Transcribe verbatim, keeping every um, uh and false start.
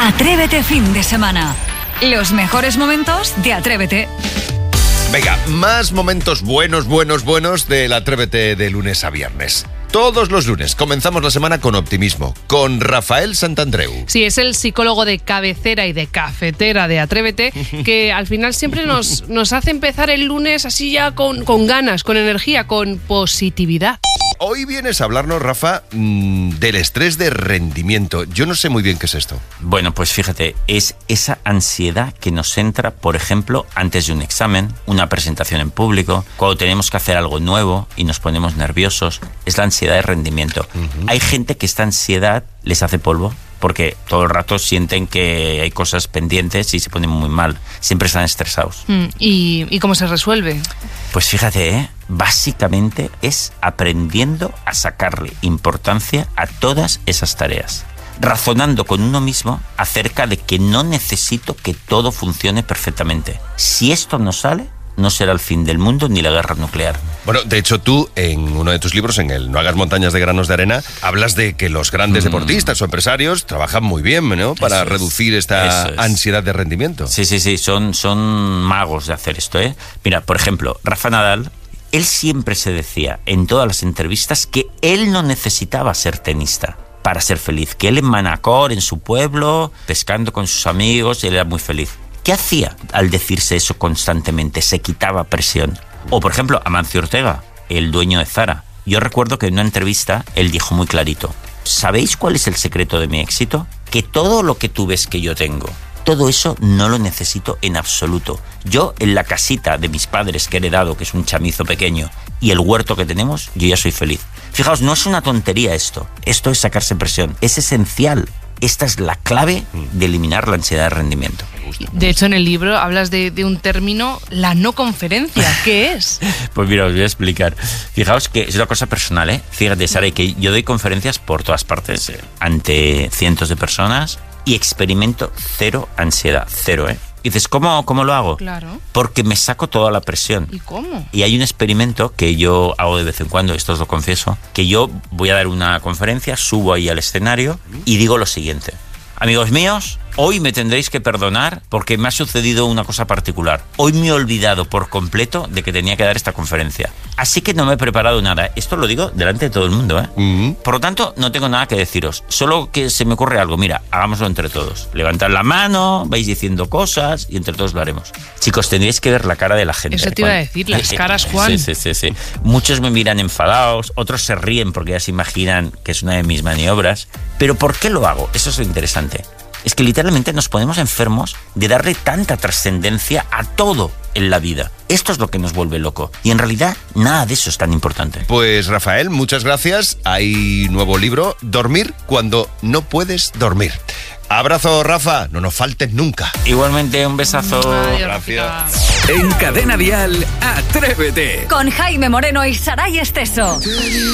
Atrévete fin de semana. Los mejores momentos de Atrévete. Venga, más momentos buenos, buenos, buenos del Atrévete de lunes a viernes. Todos los lunes comenzamos la semana con optimismo, con Rafael Santandreu. Sí, es el psicólogo de cabecera y de cafetera de Atrévete, que al final siempre nos, nos hace empezar el lunes así ya con, con ganas, con energía, con positividad. Hoy vienes a hablarnos, Rafa, mmm, del estrés de rendimiento. Yo no sé muy bien qué es esto. Bueno, pues fíjate, es esa ansiedad que nos entra, por ejemplo, antes de un examen, una presentación en público, cuando tenemos que hacer algo nuevo y nos ponemos nerviosos. Es la ansiedad de rendimiento. Uh-huh. Hay gente que esta ansiedad les hace polvo, porque todo el rato sienten que hay cosas pendientes y se ponen muy mal. Siempre están estresados. Mm, ¿y, ¿Y cómo se resuelve? Pues fíjate, ¿eh? Básicamente es aprendiendo a sacarle importancia a todas esas tareas. Razonando con uno mismo acerca de que no necesito que todo funcione perfectamente. Si esto no sale, no será el fin del mundo ni la guerra nuclear. Bueno, de hecho tú, en uno de tus libros, en el No hagas montañas de granos de arena, hablas de que los grandes mm. deportistas o empresarios trabajan muy bien, ¿no? Para Eso reducir es, esta ansiedad de rendimiento. Sí, sí, sí, son, son magos de hacer esto, ¿eh? Mira, por ejemplo, Rafa Nadal, él siempre se decía en todas las entrevistas que él no necesitaba ser tenista para ser feliz, que él en Manacor, en su pueblo, pescando con sus amigos, él era muy feliz. ¿Qué hacía al decirse eso constantemente? Se quitaba presión. O, por ejemplo, Amancio Ortega, el dueño de Zara. Yo recuerdo que en una entrevista él dijo muy clarito: ¿sabéis cuál es el secreto de mi éxito? Que todo lo que tú ves que yo tengo, todo eso no lo necesito en absoluto. Yo, en la casita de mis padres que he heredado, que es un chamizo pequeño, y el huerto que tenemos, yo ya soy feliz. Fijaos, no es una tontería esto. Esto es sacarse presión. Es esencial. Esta es la clave de eliminar la ansiedad de rendimiento. De hecho, en el libro hablas de, de un término, la no conferencia. ¿Qué es? Pues mira, os voy a explicar. Fijaos que es una cosa personal, ¿eh? Fíjate, Sara, que yo doy conferencias por todas partes, eh, ante cientos de personas, y experimento cero ansiedad, cero, ¿eh? Y dices, ¿cómo, ¿cómo lo hago? Claro. Porque me saco toda la presión. ¿Y cómo? Y hay un experimento que yo hago de vez en cuando, esto os lo confieso, que yo voy a dar una conferencia, subo ahí al escenario y digo lo siguiente: amigos míos, hoy me tendréis que perdonar porque me ha sucedido una cosa particular. Hoy me he olvidado por completo de que tenía que dar esta conferencia. Así que no me he preparado nada. Esto lo digo delante de todo el mundo, ¿eh? Uh-huh. Por lo tanto, no tengo nada que deciros. Solo que se me ocurre algo. Mira, hagámoslo entre todos. Levantad la mano, vais diciendo cosas y entre todos lo haremos. Chicos, tendríais que ver la cara de la gente. Eso te iba a decir, las caras, Juan. Sí, sí, sí, sí. Muchos me miran enfadados, otros se ríen porque ya se imaginan que es una de mis maniobras. Pero ¿por qué lo hago? Eso es lo interesante. Es que literalmente nos ponemos enfermos de darle tanta trascendencia a todo en la vida. Esto es lo que nos vuelve loco. Y en realidad, nada de eso es tan importante. Pues Rafael, muchas gracias. Hay nuevo libro, Dormir cuando no puedes dormir. Abrazo, Rafa. No nos faltes nunca. Igualmente, un besazo. Adiós, gracias. En Cadena Dial, Atrévete. Con Jaime Moreno y Saray Esteso.